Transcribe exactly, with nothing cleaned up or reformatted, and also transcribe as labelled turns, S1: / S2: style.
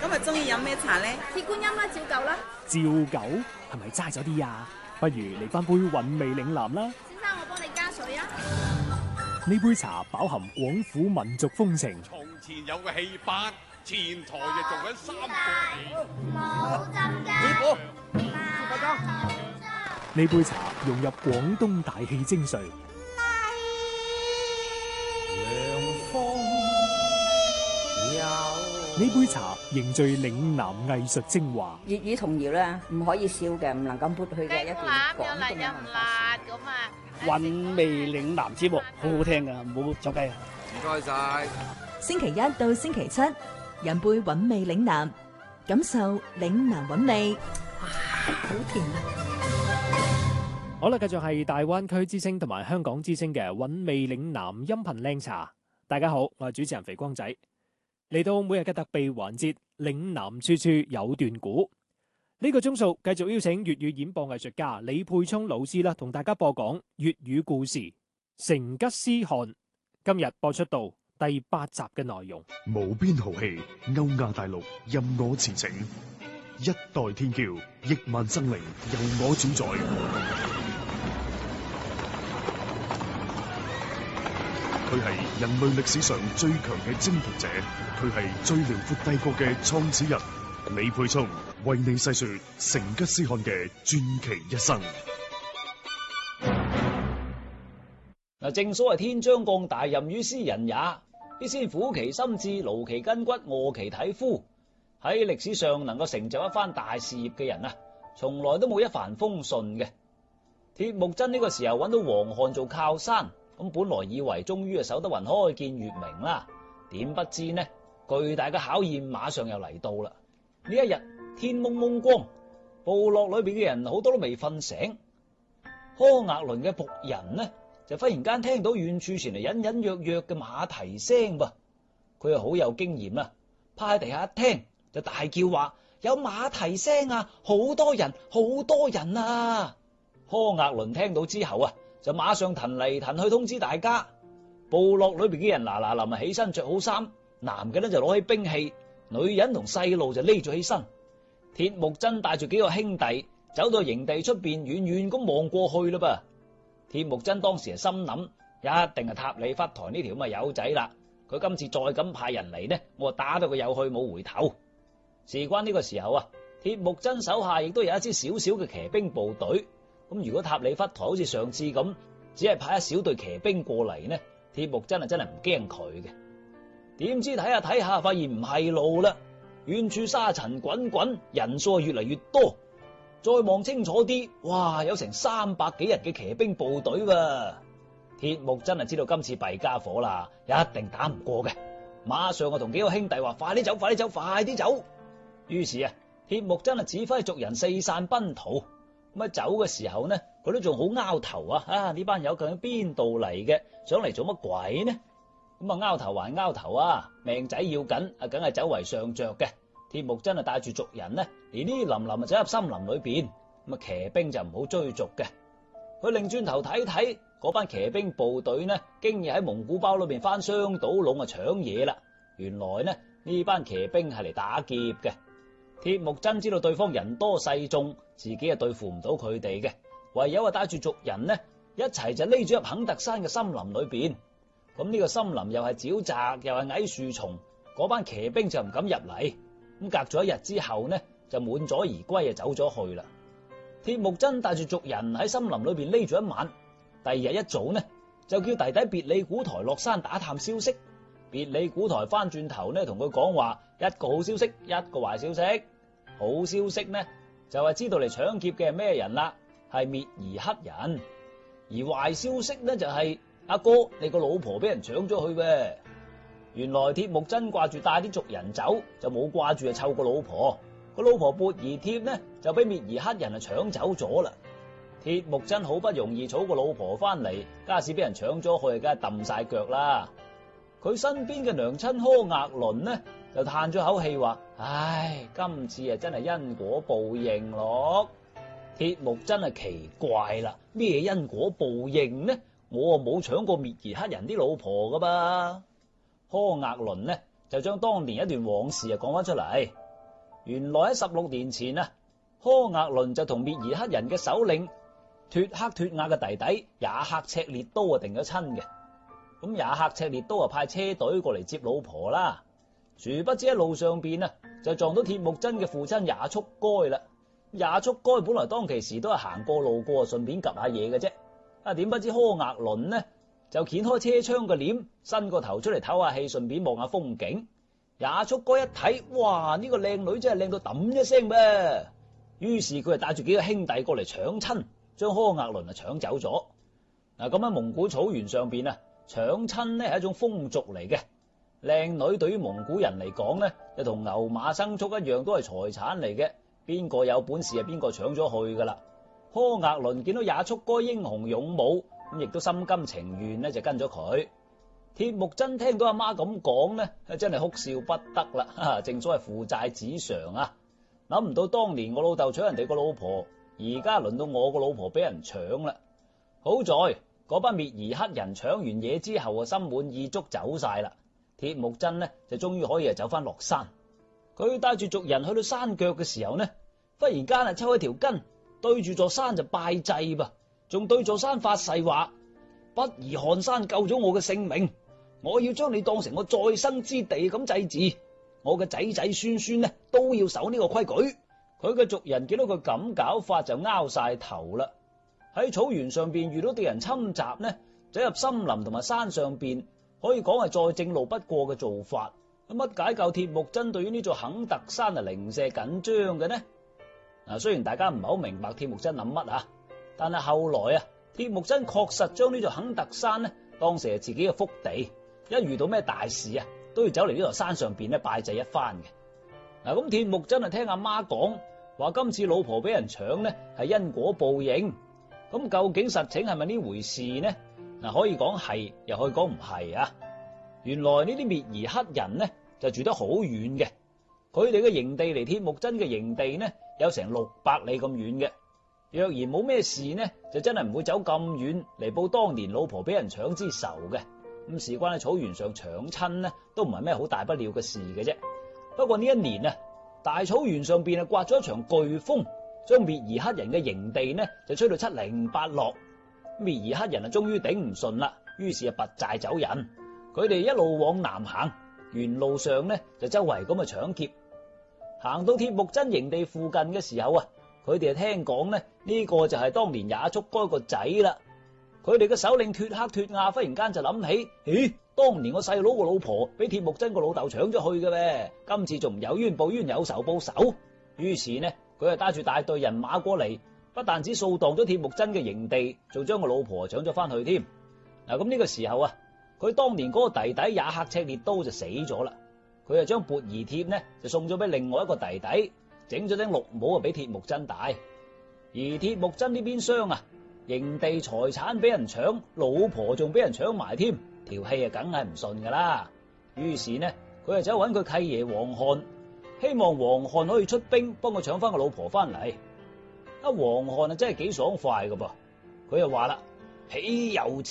S1: 今日中意飲咩茶呢？
S2: 鐵觀音啦，照舊啦。
S3: 照舊係咪齋咗啲啊？不如嚟翻杯韻味嶺南啦。
S2: 先生，我幫你加水啊。
S3: 呢杯茶飽含廣府民族風情。
S4: 從前有個戲班，前台就做緊三個
S2: 冇浸
S4: 師傅，
S3: 呢杯茶融入廣東大氣精髓。呢杯茶凝聚嶺南藝術精華。
S5: 粵語童謠咧，唔可以笑嘅，唔能夠抹去嘅一段廣東嘅文化。
S6: 韻味嶺南節目好好聽噶，唔好走雞啊！
S4: 唔該晒。
S7: 星期一到星期七，飲杯韻味嶺南，感受嶺南韻味。哇，好甜啊！
S3: 好啦，繼續係大灣區之聲同埋香港之聲嘅韻味嶺南音頻靚茶。大家好，我係主持人肥光仔。嚟到每日嘅特備環節，嶺南處處有段古。呢個鐘數繼續邀請粵語演播藝術家李沛聰老師啦，同大家播講粵語故事《成吉思汗》。今日播出到第八集嘅內容。
S8: 無邊豪氣，歐亞大陸任我馳騁，一代天驕，億萬生靈由我主宰。佢係人類歷史上最強嘅征服者，佢係最遼闊帝國嘅創始人。李沛聰為你細說成吉思汗嘅傳奇一生。
S6: 嗱，正所謂天將降大任於斯人也，必先苦其心志，勞其筋骨，餓其體膚。喺歷史上能夠成就一番大事業嘅人啊，從來都冇一帆風順嘅。鐵木真呢個時候揾到黃漢做靠山。咁本來以為終於啊守得雲開見月明啦，點不知呢，巨大嘅考驗馬上又嚟到啦。呢一日天蒙蒙光，部落裏邊嘅人好多都未瞓醒。柯額倫嘅僕人呢就忽然間聽到遠處傳嚟隱隱約約嘅馬蹄聲噃，佢又好有經驗啦，趴喺地下一聽就大叫話：有馬蹄聲啊，好多人，好多人啊！柯額倫聽到之後啊，就馬上騰嚟騰去通知大家。部落裏邊嘅人嗱嗱臨啊起身着好衫，男嘅呢就攞起兵器，女人同細路就匿咗起身。鐵木真帶住幾個兄弟走到營地出邊，遠遠咁望過去啦噃。鐵木真當時係心諗，一定係塔里忽台呢條咁嘅友仔啦。佢今次再咁派人嚟呢，我打到佢有去冇回頭。事關呢個時候啊，鐵木真手下亦都有一支小小嘅騎兵部隊。咁如果塔里忽台好似上次咁，只係派一小隊騎兵過嚟呢，鐵木真係真係唔驚佢嘅。點知睇下睇下，發現唔係路啦，遠處沙塵滾滾，人數越嚟越多。再望清楚啲，哇，有成三百幾人嘅騎兵部隊喎。鐵木真係知道今次弊家伙啦，一定打唔過嘅。馬上啊同幾個兄弟話：快啲走，快啲走，快啲走！於是啊，鐵木真啊指揮族人四散奔逃。咁喺走嘅時候呢，佢都仲好拗頭啊！啊，呢班友究竟邊度嚟嘅？想嚟做乜鬼呢？咁啊拗頭還拗頭啊，命仔要緊啊，梗係走為上着嘅。鐵木真啊帶住族人呢，連呢林林啊走入森林裏邊。咁啊騎兵就唔好追逐嘅。佢擰轉頭睇睇，嗰班騎兵部隊呢，經已喺蒙古包裏邊翻箱倒籠啊搶嘢啦。原來呢，呢班騎兵係嚟打劫嘅。鐵木真知道對方人多勢眾，自己係對付唔到佢哋嘅，唯有啊帶住族人呢一齊就匿咗入肯特山嘅森林裏邊。咁呢個森林又係沼澤又係矮樹叢，嗰班騎兵就唔敢入嚟。咁隔咗一日之後呢，就滿載而歸啊走咗去啦。鐵木真帶住族人喺森林裏邊匿咗一晚，第二日一早呢就叫弟弟別里古台落山打探消息。別里古台翻轉頭呢同佢講話，一個好消息，一個壞消息。好消息呢就係知道嚟搶劫嘅係咩人啦，係滅兒黑人。而壞消息呢就係阿哥你個老婆俾人搶咗去噃。原來鐵木真掛住帶啲族人走，就冇掛住啊湊個老婆。個老婆缽兒帖呢就俾滅兒黑人啊搶走咗啦。鐵木真好不容易娶個老婆翻嚟，家使俾人搶咗去，梗係揼晒腳啦。佢身邊嘅娘親柯額倫呢就嘆咗口氣話：唉，今次啊真係因果報應咯。鐵木真係奇怪啦，咩因果報應呢？我啊冇搶過滅兒黑人啲老婆噶噃。柯額倫呢就將當年一段往事啊講翻出嚟。 原來喺十六年前啊，柯額倫就同滅兒黑人嘅首領脫克脫亞嘅弟弟也克赤烈都啊定咗親嘅。咁也克赤烈都啊派車隊過嚟接老婆啦，殊不知喺路上邊啊就撞到鐵木真嘅父親也速該啦。也速該本來當其時都係行過路過，順便 𥄫 下嘢嘅啫。啊，點不知柯額倫呢就掀開車窗嘅簾，伸個頭出嚟唞下氣，順便望下風景。也速該一睇，哇！呢個靚女真係靚到揼一聲噃。於是佢就帶住幾個兄弟過嚟搶親，將柯額倫啊搶走咗。嗱，咁喺蒙古草原上邊啊，搶親呢係一種風俗嚟嘅。靚女對於蒙古人嚟講呢，就同牛馬牲畜一樣，都係財產嚟嘅。邊個有本事啊，邊個搶咗去噶啦。柯額倫見到也速該英雄勇武，咁亦都心甘情願呢就跟咗佢。鐵木真聽到阿媽咁講呢，真係哭笑不得啦。正所謂父債子償啊，諗唔到當年我老豆搶人哋個老婆，而家輪到我個老婆俾人搶啦。好在嗰班滅兒黑人搶完嘢之後啊，心滿意足走晒啦。鐵木真呢就終於可以啊走翻落山。佢帶住族人去到山腳嘅時候呢，忽然間啊抽起條筋，對住座山就拜祭噃，仲對座山發誓話：不疑汗山救咗我嘅性命，我要將你當成我再生之地咁祭祀，我嘅仔仔孫孫呢都要守呢個規矩。佢嘅族人見到佢咁搞法就拗晒頭啦。喺草原上邊遇到敵人侵襲呢，走入森林同埋山上邊，可以講係再正路不過嘅做法。乜解救鐵木真對於呢座肯特山係零舍緊張嘅呢？嗱，雖然大家唔係好明白鐵木真諗乜啊，但係後來啊，鐵木真確實將呢座肯特山呢當成係自己嘅福地，一遇到咩大事啊，都要走嚟呢座山上邊咧拜祭一番嘅。嗱，咁鐵木真啊聽阿媽講話，今次老婆俾人搶呢係因果報應，咁究竟實情係咪呢回事呢？嗱，可以講係，又可以講唔係啊。原來呢啲滅兒黑人呢就住得好遠嘅，佢哋嘅營地離鐵木真嘅營地呢有成六百里咁遠嘅。若然冇咩事呢，就真係唔會走咁遠嚟報當年老婆俾人搶之仇嘅。咁事關喺草原上搶親呢，都唔係咩好大不了嘅事嘅啫。不過呢一年啊，大草原上邊啊颳咗一場颶風，將滅兒黑人嘅營地呢就吹到七零八落。滅兒黑人啊終於頂唔順啦，於是啊拔寨走人。佢哋一路往南行，沿路上呢就周圍咁啊搶劫。行到鐵木真營地附近嘅時候啊，佢哋啊聽講呢呢個就係當年也速該個仔啦。佢哋嘅首領脫克脫亞忽然間就諗起，咦，當年我細佬個老婆俾鐵木真個老豆搶咗去嘅咩？今次仲唔有冤報冤，有仇報仇。於是呢，佢就帶住大隊人馬過嚟，不但止掃蕩咗鐵木真嘅營地，仲將個老婆搶咗翻去添。嗱，咁呢個時候啊，佢當年嗰個弟弟也克赤烈都就死咗啦。佢就將鉢兒帖呢就送咗俾另外一個弟弟，整咗頂綠帽啊俾鐵木真戴。而鐵木真呢邊廂啊，營地財產俾人搶，老婆仲俾人搶埋添，條氣啊梗係唔順噶啦。於是呢，佢就走揾佢契爺黃漢，希望黃漢可以出兵幫佢搶翻個老婆翻嚟。啊，黃漢啊真係幾爽快噶噃，佢又話啦：豈有此